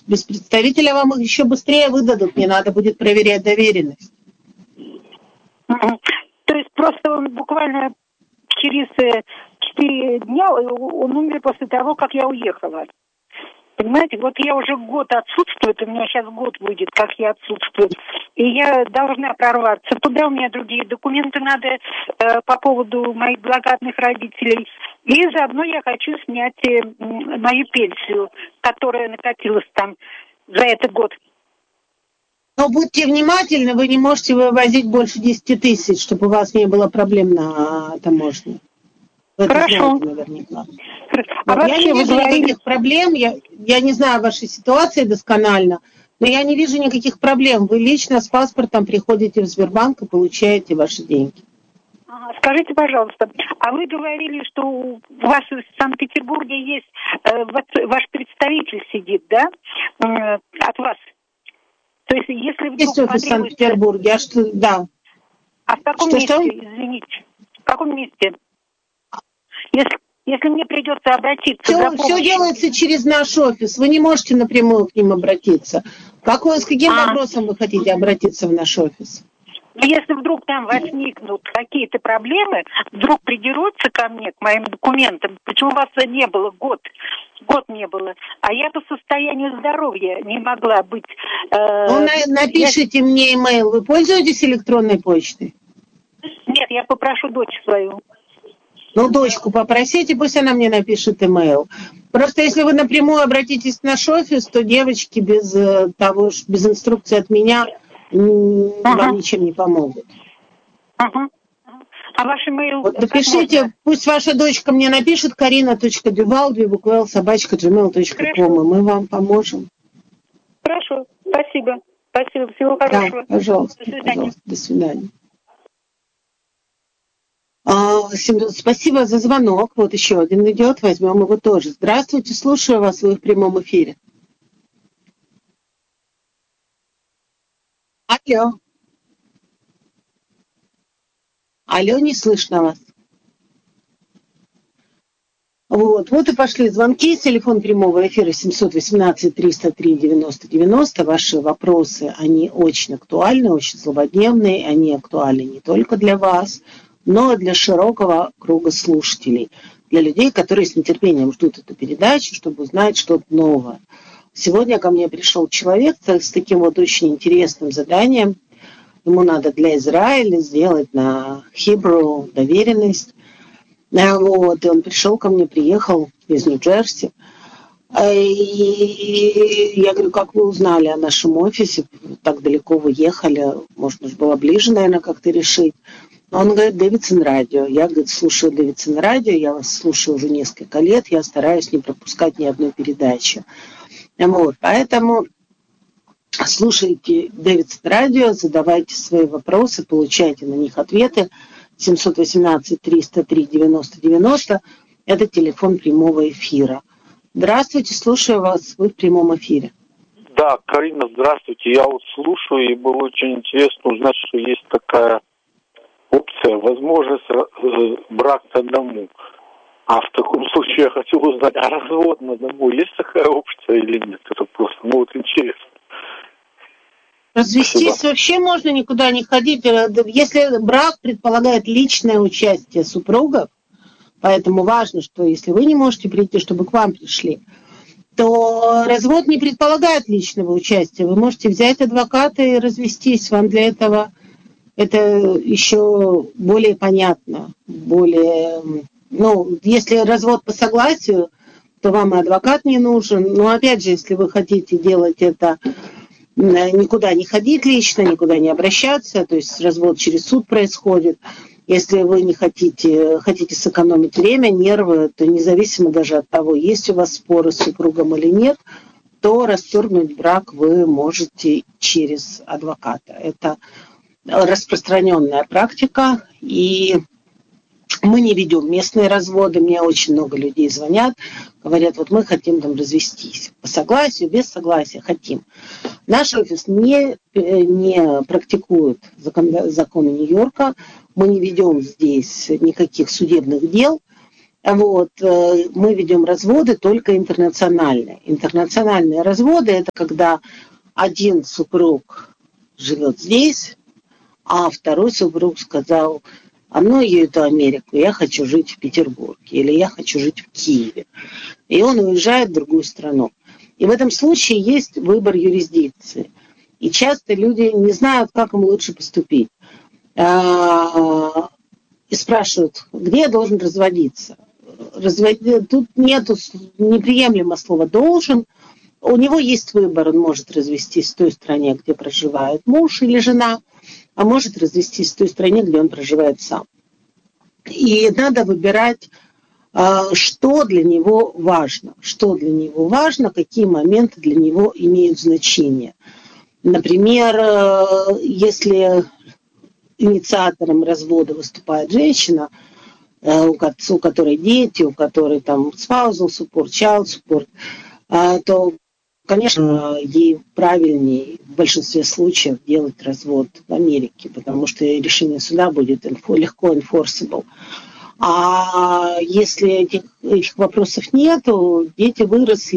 без представителя вам их еще быстрее выдадут, не надо будет проверять доверенность. То есть просто он буквально через 4 дня он умер после того, как я уехала. Понимаете, вот я уже год отсутствую, у меня сейчас год будет, как я отсутствую, и я должна прорваться. Туда у меня другие документы надо по поводу моих благодатных родителей. И заодно я хочу снять мою пенсию, которая накопилась там за этот год. Но будьте внимательны, вы не можете вывозить больше 10 тысяч, чтобы у вас не было проблем на таможне. Вы Хорошо. это знаете наверняка. А я не вижу никаких проблем, я не знаю вашей ситуации досконально, но я не вижу никаких проблем. Вы лично с паспортом приходите в Сбербанк и получаете ваши деньги. Скажите, пожалуйста, а вы говорили, что у вас в Санкт-Петербурге есть ваш представитель сидит, да, от вас? То есть, если вдруг есть офис в Санкт-Петербурге, а что, да. А в каком месте, извините, в каком месте? Если мне придется обратиться... Все делается через наш офис. Вы не можете напрямую к ним обратиться. С каким вопросом вы хотите обратиться в наш офис? Если вдруг там возникнут какие-то проблемы, вдруг придерутся ко мне, к моим документам, почему вас не было год не было, а я по состоянию здоровья не могла быть... напишите мне имейл. Вы пользуетесь электронной почтой? Нет, я попрошу дочь свою. Дочку попросите, пусть она мне напишет имейл. Просто если вы напрямую обратитесь в наш офис, то девочки без инструкции от меня вам ничем не помогут. А ваш имейл... Вот напишите, пусть ваша дочка мне напишет karina.duval@gmail.com, и мы вам поможем. Хорошо, спасибо. Спасибо, всего хорошего. Да, пожалуйста, до свидания. Спасибо за звонок. Вот еще один идет, возьмем его тоже. Здравствуйте, слушаю вас, вы в прямом эфире. Алло, не слышно вас. Вот и пошли звонки. Телефон прямого эфира 718-303-90-90. Ваши вопросы, они очень актуальны, очень злободневные. Они актуальны не только для вас, но и для широкого круга слушателей. Для людей, которые с нетерпением ждут эту передачу, чтобы узнать что-то новое. Сегодня ко мне пришел человек с таким вот очень интересным заданием. Ему надо для Израиля сделать на Hebrew доверенность. И он пришел ко мне, приехал из Нью-Джерси. И я говорю, как вы узнали о нашем офисе? Так далеко вы ехали, можно же было ближе, наверное, как-то решить. Он говорит, Дэвидсон радио. Я, говорит, слушаю Дэвидсон радио, я вас слушаю уже несколько лет, я стараюсь не пропускать ни одной передачи. Поэтому слушайте Дэвидсон радио, задавайте свои вопросы, получайте на них ответы. 718-303-90-90 – это телефон прямого эфира. Здравствуйте, слушаю вас, вы в прямом эфире. Да, Карина, здравствуйте. Я вот слушаю, и было очень интересно узнать, что есть такая опция, возможность брак на дому. А в таком случае я хотел узнать, а развод на дому, есть такая опция или нет? Это просто, интересно. Развестись Спасибо. Вообще можно никуда не ходить. Если брак предполагает личное участие супругов, поэтому важно, что если вы не можете прийти, чтобы к вам пришли, то развод не предполагает личного участия. Вы можете взять адвоката и развестись. Вам для этого это еще более понятно. Если развод по согласию, то вам и адвокат не нужен. Но опять же, если вы хотите делать это, никуда не ходить лично, никуда не обращаться, то есть развод через суд происходит. Если вы не хотите сэкономить время, нервы, то независимо даже от того, есть у вас споры с супругом или нет, то расторгнуть брак вы можете через адвоката. Это распространенная практика, и мы не ведем местные разводы. Мне очень много людей звонят, говорят, вот мы хотим там развестись. По согласию, без согласия хотим. Наш офис не практикует законы Нью-Йорка. Мы не ведем здесь никаких судебных дел. Вот, мы ведем разводы только интернациональные. Интернациональные разводы – это когда один супруг живет здесь, а второй супруг сказал: а ну ее эту Америку, я хочу жить в Петербурге, или я хочу жить в Киеве. И он уезжает в другую страну. И в этом случае есть выбор юрисдикции. И часто люди не знают, как им лучше поступить. И спрашивают, где я должен разводиться. Тут нет неприемлемого слова «должен». У него есть выбор, он может развестись в той стране, где проживает муж или жена, а может развестись в той стране, где он проживает сам. И надо выбирать, что для него важно. Что для него важно, какие моменты для него имеют значение. Например, если инициатором развода выступает женщина, у которой дети, у которой там spousal support, child support, то, конечно, ей правильнее в большинстве случаев делать развод в Америке, потому что решение суда будет легко enforceable. А если этих вопросов нету, дети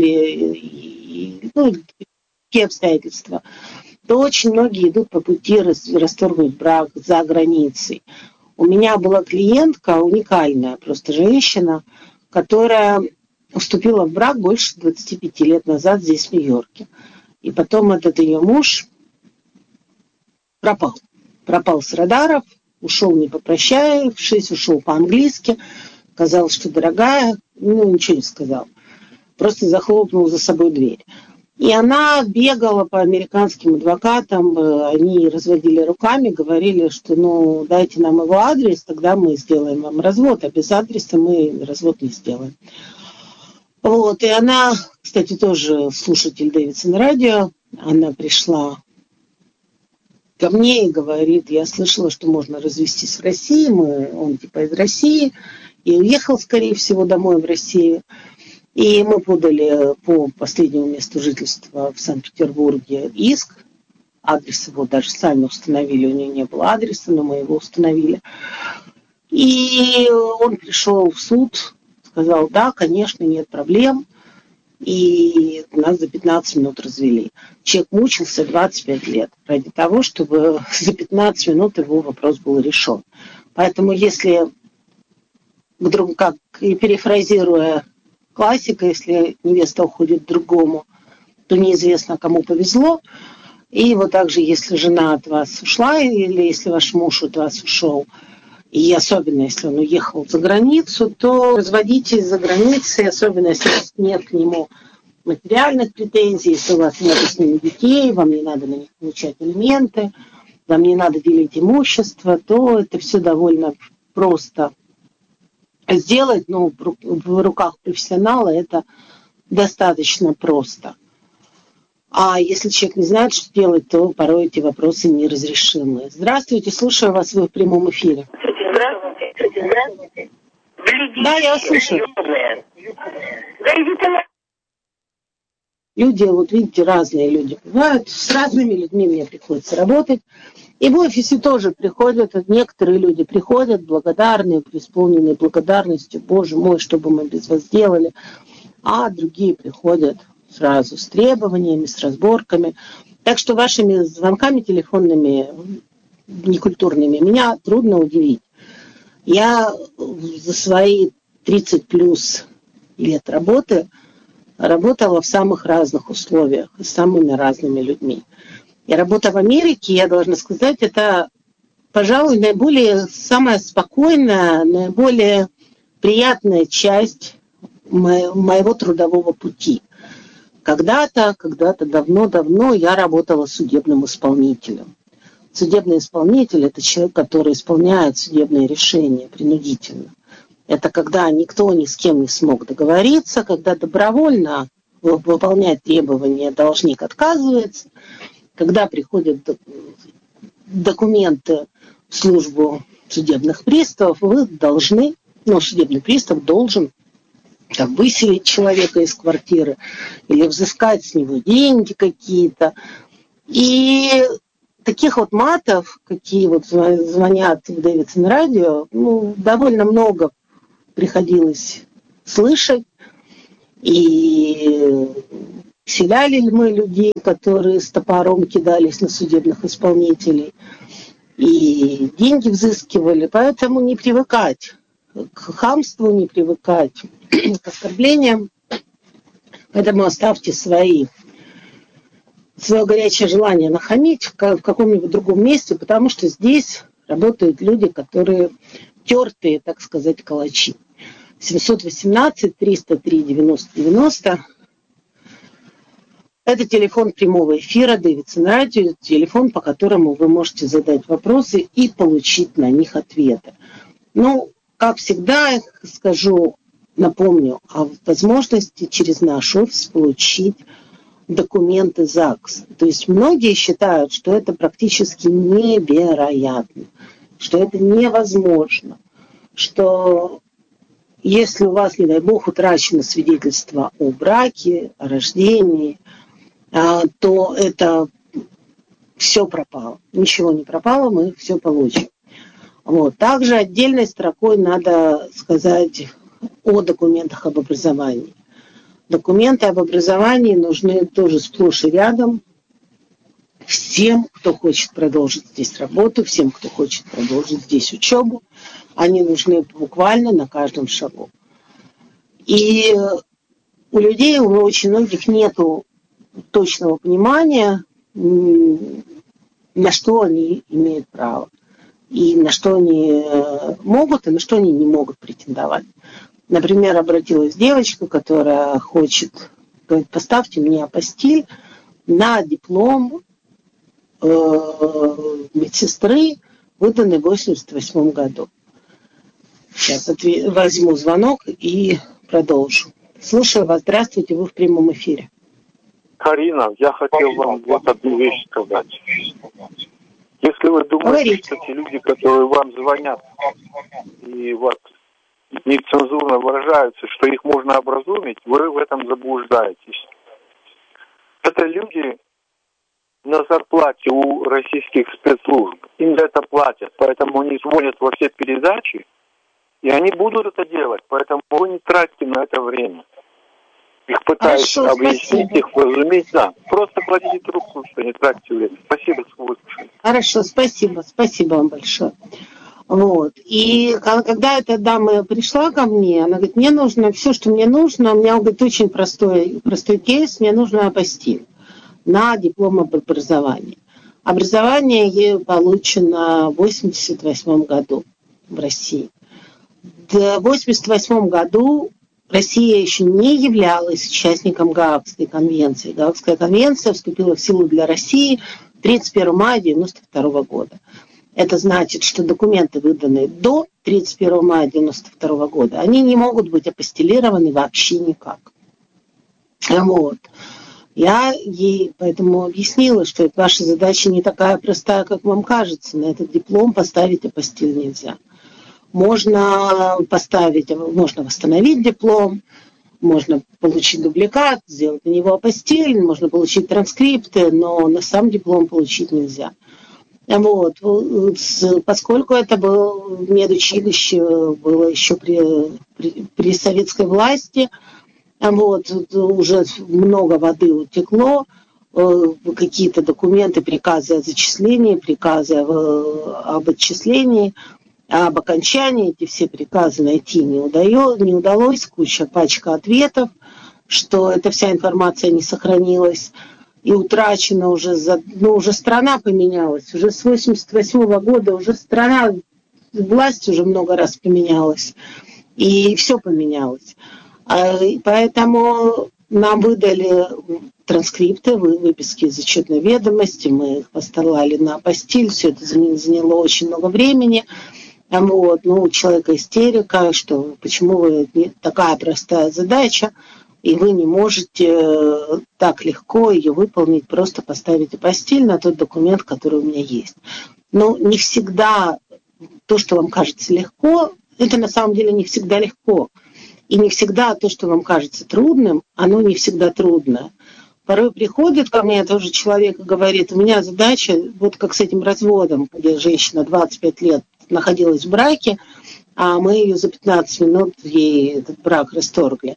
выросли, такие обстоятельства, то очень многие идут по пути расторгнуть брак за границей. У меня была клиентка уникальная, просто женщина, которая вступила в брак больше 25 лет назад здесь, в Нью-Йорке. И потом этот ее муж пропал. Пропал с радаров, ушел не попрощавшись, ушел по-английски. Сказал, что дорогая, ничего не сказал. Просто захлопнул за собой дверь. И она бегала по американским адвокатам, они разводили руками, говорили, что дайте нам его адрес, тогда мы сделаем вам развод, а без адреса мы развод не сделаем. Вот, и она, кстати, тоже слушатель Дэвидсон радио, она пришла ко мне и говорит: я слышала, что можно развестись в России, он из России, и уехал, скорее всего, домой в Россию. И мы подали по последнему месту жительства в Санкт-Петербурге иск. Адрес его даже сами установили, у нее не было адреса, но мы его установили. И он пришел в суд, сказал: да, конечно, нет проблем. И нас за 15 минут развели. Человек мучился 25 лет ради того, чтобы за 15 минут его вопрос был решен. Поэтому если, как и перефразируя классика, если невеста уходит к другому, то неизвестно, кому повезло. И вот также, если жена от вас ушла, или если ваш муж от вас ушел, и особенно, если он уехал за границу, то разводитесь за границей, особенно, если нет к нему материальных претензий, если у вас нет с ним детей, вам не надо на них получать алименты, вам не надо делить имущество, то это все довольно просто сделать, в руках профессионала это достаточно просто. А если человек не знает, что делать, то порой эти вопросы неразрешимые. Здравствуйте, слушаю вас, вы в прямом эфире. Здравствуйте. Да, я вас слушаю. Люди, вот видите, разные люди бывают. С разными людьми мне приходится работать. И в офисе тоже приходят, некоторые люди приходят благодарные, преисполненные благодарностью: Боже мой, что бы мы без вас делали. А другие приходят сразу с требованиями, с разборками. Так что вашими звонками телефонными, некультурными, меня трудно удивить. Я за свои 30 плюс лет работы работала в самых разных условиях, с самыми разными людьми. И работа в Америке, я должна сказать, это, пожалуй, самая спокойная, наиболее приятная часть моего трудового пути. Когда-то давно я работала судебным исполнителем. Судебный исполнитель – это человек, который исполняет судебные решения принудительно. Это когда никто ни с кем не смог договориться, когда добровольно выполнять требования должник отказывается, когда приходят документы в службу судебных приставов, вы должны, судебный пристав должен выселить человека из квартиры или взыскать с него деньги какие-то. И таких вот матов, какие вот звонят в Дэвидсон радио, довольно много приходилось слышать. И вселяли ли мы людей, которые с топором кидались на судебных исполнителей, и деньги взыскивали. Поэтому не привыкать к хамству, не привыкать к оскорблениям. Поэтому оставьте свое горячее желание нахамить в каком-нибудь другом месте, потому что здесь работают люди, которые тертые, так сказать, калачи. 718-303-90-90. Это телефон прямого эфира Дэвидсон Радио, телефон, по которому вы можете задать вопросы и получить на них ответы. Ну, как всегда, напомню о возможности через наш офис получить документы ЗАГС. То есть многие считают, что это практически невероятно, что это невозможно, что если у вас, не дай бог, утрачено свидетельство о браке, о рождении, то это все пропало. Ничего не пропало, мы все получим. Вот. Также отдельной строкой надо сказать о документах об образовании. Документы об образовании нужны тоже сплошь и рядом всем, кто хочет продолжить здесь работу, всем, кто хочет продолжить здесь учебу. Они нужны буквально на каждом шагу. И у людей, у очень многих нету точного понимания, на что они имеют право, и на что они могут, и на что они не могут претендовать. Например, обратилась девочка, которая хочет, говорит, поставьте мне апостиль на диплом медсестры, выданный в 1988 году. Сейчас возьму звонок и продолжу. Слушаю вас. Здравствуйте, вы в прямом эфире. Карина, я хотел вам вот одну вещь сказать. Если вы думаете, что те люди, которые вам звонят и вот нецензурно выражаются, что их можно образумить, вы в этом заблуждаетесь. Это люди на зарплате у российских спецслужб. Им за это платят, поэтому они звонят во все передачи, и они будут это делать, поэтому вы не тратьте на это время. Их пытаются объяснить, их вразумить, да. Просто кладите трубку, что не тратьте время. Спасибо, что выслушали. Хорошо, спасибо вам большое. Вот. И когда эта дама пришла ко мне, она говорит, мне нужно все, что мне нужно, у меня, говорит, очень простой кейс, мне нужно апостиль на диплом об образовании. Образование ей получено в 1988 году в России. В 1988 году Россия еще не являлась участником Гаагской конвенции. Гаагская конвенция вступила в силу для России 31 мая 1992 года. Это значит, что документы, выданные до 31 мая 1992 года, они не могут быть апостилированы вообще никак. Вот. Я ей поэтому объяснила, что ваша задача не такая простая, как вам кажется. На этот диплом поставить апостиль нельзя. Можно восстановить диплом, можно получить дубликат, сделать на него апостиль, можно получить транскрипты, но на сам диплом получить нельзя. Вот. Поскольку это было медучилище, было еще при советской власти, вот, уже много воды утекло, какие-то документы, приказы о зачислении, приказы об отчислении, об окончании, эти все приказы найти не удалось, пачка ответов, что эта вся информация не сохранилась и утрачена уже, уже страна поменялась, уже с 1988 года уже власть уже много раз поменялась, и все поменялось. Поэтому нам выдали транскрипты, выписки из зачетной ведомости, мы их посылали на апостиль, все это заняло очень много времени. Вот, у человека истерика, что почему вы такая простая задача, и вы не можете так легко ее выполнить, просто поставить апостиль на тот документ, который у меня есть. Но не всегда то, что вам кажется легко, это на самом деле не всегда легко. И не всегда то, что вам кажется трудным, оно не всегда трудное. Порой приходит ко мне тоже человек и говорит, у меня задача, вот как с этим разводом, где женщина 25 лет находилась в браке, а мы ее за 15 минут, ей этот брак расторгли.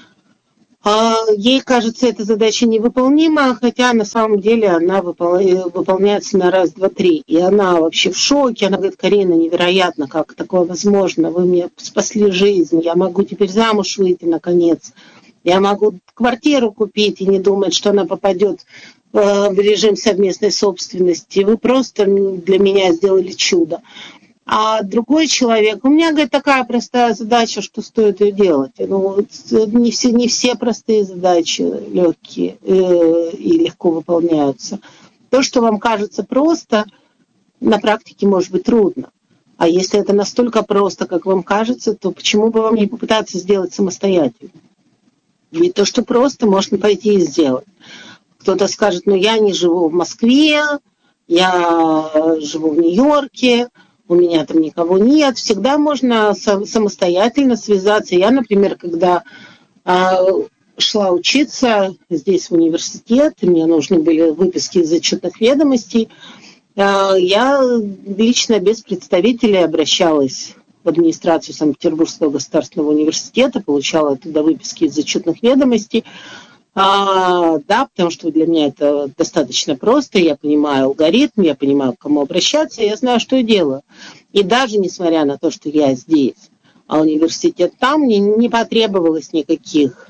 Ей кажется, эта задача невыполнима, хотя на самом деле она выполняется на раз, два, три. И она вообще в шоке. Она говорит: Карина, невероятно, как такое возможно. Вы мне спасли жизнь. Я могу теперь замуж выйти наконец. Я могу квартиру купить и не думать, что она попадет в режим совместной собственности. Вы просто для меня сделали чудо. А другой человек, у меня, говорит, такая простая задача, что стоит ее делать. Ну, не все простые задачи легкие и легко выполняются. То, что вам кажется просто, на практике может быть трудно. А если это настолько просто, как вам кажется, то почему бы вам не попытаться сделать самостоятельно? Ведь то, что просто, можно пойти и сделать. Кто-то скажет: ну, я не живу в Москве, я живу в Нью-Йорке, у меня там никого нет. Всегда можно самостоятельно связаться. Я, например, когда шла учиться здесь в университет, и мне нужны были выписки из зачетных ведомостей, я лично без представителей обращалась в администрацию Санкт-Петербургского государственного университета, получала туда выписки из зачетных ведомостей. Да, потому что для меня это достаточно просто, я понимаю алгоритм, я понимаю, к кому обращаться, я знаю, что я делаю. И даже несмотря на то, что я здесь, а университет там, мне не потребовалось никаких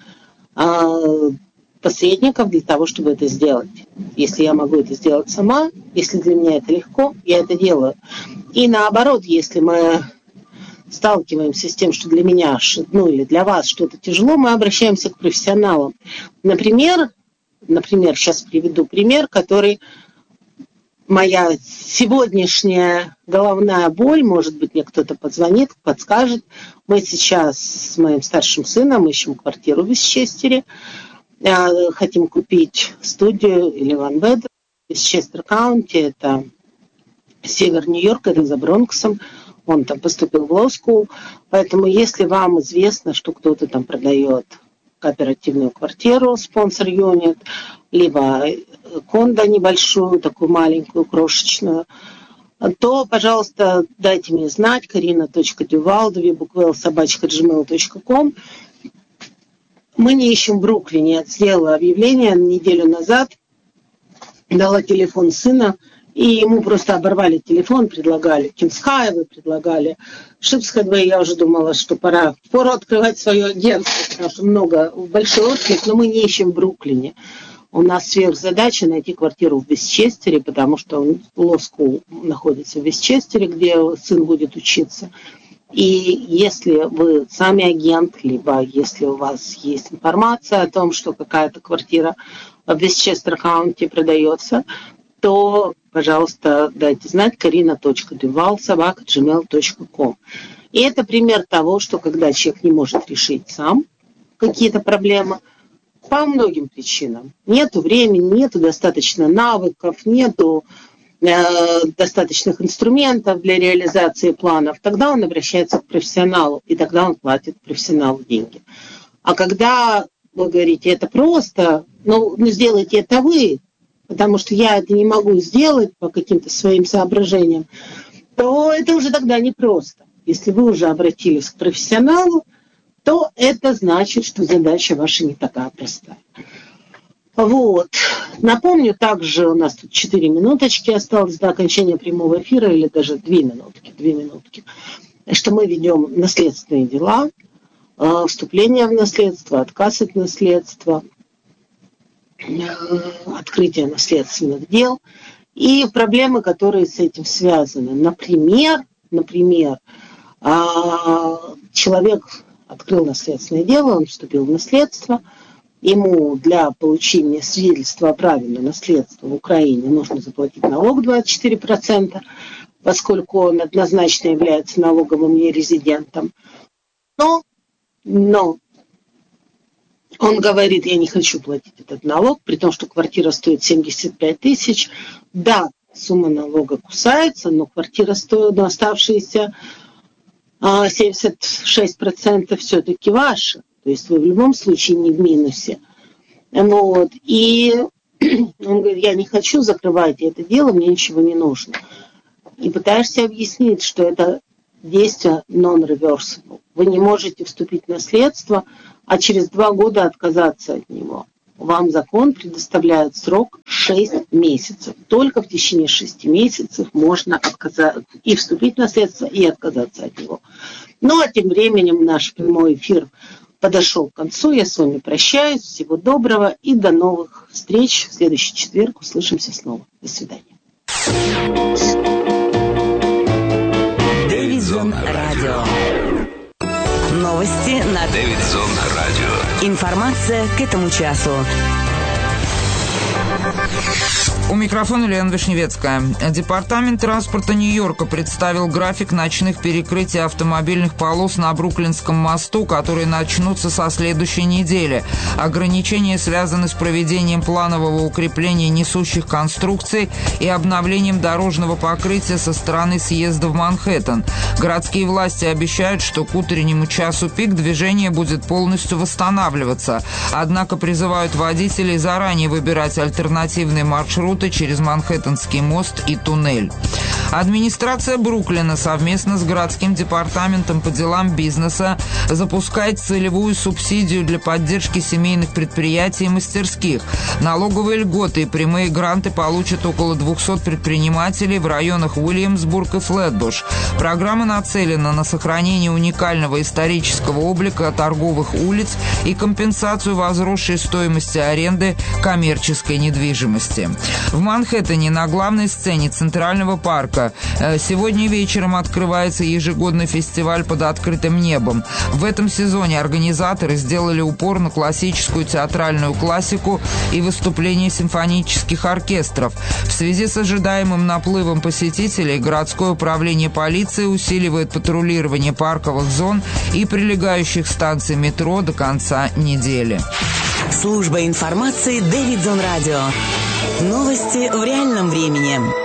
посредников для того, чтобы это сделать. Если я могу это сделать сама, если для меня это легко, я это делаю. И наоборот, если мы сталкиваемся с тем, что для меня, ну или для вас что-то тяжело, мы обращаемся к профессионалам. Например, сейчас приведу пример, который моя сегодняшняя головная боль, может быть, мне кто-то позвонит, подскажет. Мы сейчас с моим старшим сыном ищем квартиру в Вестчестере, хотим купить студию или ван-бедрум. Вестчестер-каунти, это север Нью-Йорка, это за Бронксом. Он там поступил в лоу-скул. Поэтому если вам известно, что кто-то там продает кооперативную квартиру, спонсор-юнит, либо кондо небольшую, такую маленькую, крошечную, то, пожалуйста, дайте мне знать. Karina.Duval, @gmail.com. Мы не ищем в Бруклине. Я сделала объявление неделю назад, дала телефон сына, и ему просто оборвали телефон, предлагали Кингс-Хайвей, предлагали Шипс-Хэдвей. Я уже думала, что пора открывать свое агентство, потому что большой отклик, но мы не ищем в Бруклине. У нас сверхзадача найти квартиру в Вестчестере, потому что лоу-скул находится в Вестчестере, где сын будет учиться. И если вы сами агент, либо если у вас есть информация о том, что какая-то квартира в Вестчестер-каунти продается, то, пожалуйста, дайте знать. Karina.Duval@gmail.com. И это пример того, что когда человек не может решить сам какие-то проблемы, по многим причинам. Нету времени, нету достаточно навыков, нету достаточных инструментов для реализации планов, тогда он обращается к профессионалу, и тогда он платит профессионалу деньги. А когда вы говорите: это просто, ну сделайте это вы, потому что я это не могу сделать по каким-то своим соображениям, то это уже тогда непросто. Если вы уже обратились к профессионалу, то это значит, что задача ваша не такая простая. Вот. Напомню, также у нас тут 4 минуточки осталось до окончания прямого эфира, или даже 2 минутки, что мы ведем наследственные дела, вступление в наследство, отказ от наследства, открытие наследственных дел и проблемы, которые с этим связаны. Например, человек открыл наследственное дело, он вступил в наследство, ему для получения свидетельства о праве на наследство в Украине нужно заплатить налог 24%, поскольку он однозначно является налоговым нерезидентом. Но он говорит: я не хочу платить этот налог, при том, что квартира стоит 75 тысяч. Да, сумма налога кусается, но квартира стоит, но оставшиеся 76% все-таки ваши. То есть вы в любом случае не в минусе. Вот. И он говорит: я не хочу, закрывать это дело, мне ничего не нужно. И пытаешься объяснить, что это действие non-reversible. Вы не можете вступить в наследство, а через 2 года отказаться от него. Вам закон предоставляет срок 6 месяцев. Только в течение 6 месяцев можно отказаться и вступить в наследство, и отказаться от него. Ну, а тем временем наш прямой эфир подошел к концу. Я с вами прощаюсь. Всего доброго и до новых встреч. В следующий четверг услышимся снова. До свидания. Дэвидсон Радио. Новости на Дэвидсон Радио. Информация к этому часу. У микрофона Лена Вишневецкая. Департамент транспорта Нью-Йорка представил график ночных перекрытий автомобильных полос на Бруклинском мосту, которые начнутся со следующей недели. Ограничения связаны с проведением планового укрепления несущих конструкций и обновлением дорожного покрытия со стороны съезда в Манхэттен. Городские власти обещают, что к утреннему часу пик движение будет полностью восстанавливаться. Однако призывают водителей заранее выбирать альтернативные маршруты через Манхэттенский мост и туннель. Администрация Бруклина совместно с городским департаментом по делам бизнеса запускает целевую субсидию для поддержки семейных предприятий и мастерских. Налоговые льготы и прямые гранты получат около 200 предпринимателей в районах Уильямсбург и Флетбуш. Программа нацелена на сохранение уникального исторического облика торговых улиц и компенсацию возросшей стоимости аренды коммерческой недвижимости. В Манхэттене на главной сцене Центрального парка сегодня вечером открывается ежегодный фестиваль под открытым небом. В этом сезоне организаторы сделали упор на классическую театральную классику и выступления симфонических оркестров. В связи с ожидаемым наплывом посетителей городское управление полиции усиливает патрулирование парковых зон и прилегающих станций метро до конца недели. Служба информации Дэвидсон Радио. Новости в реальном времени.